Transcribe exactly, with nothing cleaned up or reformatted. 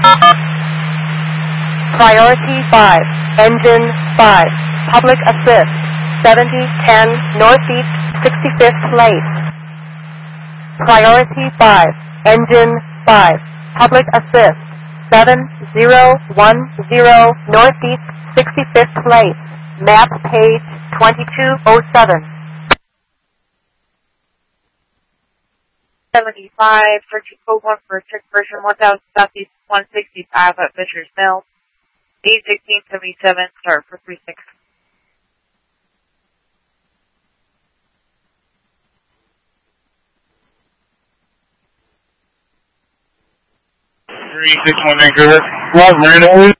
Priority five, engine five, public assist, seventy ten Northeast sixty-fifth Place. Priority five, engine five, public assist, seven zero one zero Northeast sixty-fifth Place, map page twenty-two oh seven. seventy-five, searching code one for check version one thousand Southeast one sixty-five at Fisher's Mill. D sixteen seventy-seven, start for three six. three six one Vancouver. Roger, Miranda.